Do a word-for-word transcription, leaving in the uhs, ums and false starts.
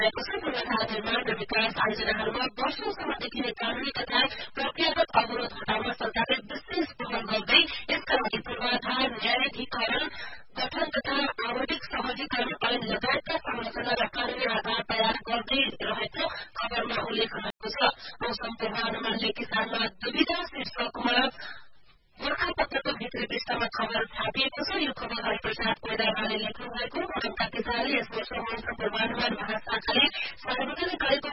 भएको छ। पूर्वाधार निर्माण र विकास आयोजनाहरूमा वर्षौंसम्म देखिने कानूनी तथा प्रक्रियागत अवरोध हटाउन सरकारले विशेष पहल गर्दै यसका लागि पूर्वाधार न्यायाधिकरण गठन तथा आवधिक सहजीकरण ऐन लगायतका संरचना र कानूनी आधार तयार गर्दै रहेको खबरमा उल्लेख रहेको छ। मौसम पूर्वानुमानले किसानमा दुविधा शीर्षकमा गोर्खापत्रको भित्री पृष्ठमा खबर छापिएको छ। यो खबर हरिप्रसाद कोइरालाले लेख्नु भएको। मोरङका किसानले यस वर्ष मौसम पूर्वानुमान महाशाखाले सार्वजनिक गरेको